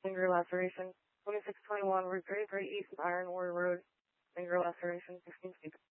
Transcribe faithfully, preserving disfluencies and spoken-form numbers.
Finger laceration. twenty-six twenty-one, Route thirty-three East Iron Ore Road. Finger laceration, sixteen feet.